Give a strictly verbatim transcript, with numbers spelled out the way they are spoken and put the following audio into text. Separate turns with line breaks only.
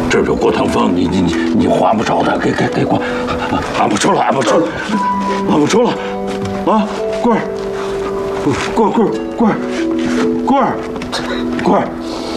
这儿有过堂方，你你你你划不着的，给给给过，俺不抽了，俺不抽了，俺不抽了，啊，棍儿，棍儿棍儿棍儿棍儿棍儿。